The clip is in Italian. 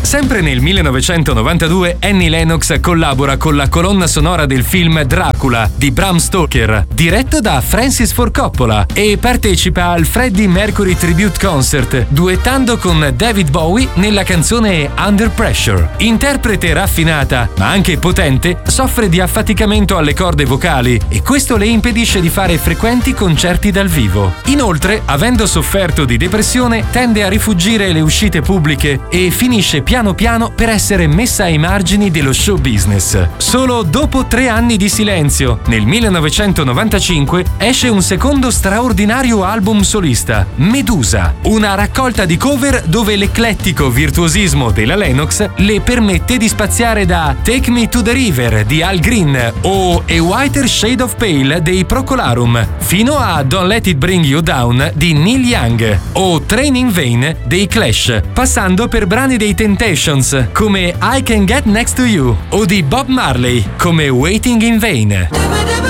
Sempre nel 1992 Annie Lennox collabora con la colonna sonora del film Dracula di Bram Stoker, diretto da Francis Ford Coppola, e partecipa al Freddie Mercury Tribute Concert, duettando con David Bowie nella canzone Under Pressure. Interprete raffinata, ma anche potente, soffre di affaticamento alle corde vocali e questo le impedisce di fare frequenti concerti dal vivo. Inoltre, avendo sofferto di depressione, tende a rifugire le uscite pubbliche e finisce piano piano per essere messa ai margini dello show business. Solo dopo 3 anni di silenzio, nel 1995, esce un secondo straordinario album solista, Medusa, una raccolta di cover dove l'eclettico virtuosismo della Lennox le permette di spaziare da Take Me to the River di Al Green o A Whiter Shade of Pale dei Procolarum, fino a Don't Let It Bring You Down di Neil Young o Train in Vain dei Clash, passando per brani dei Temptations come I Can Get Next to You o di Bob Marley come Waiting in Vain.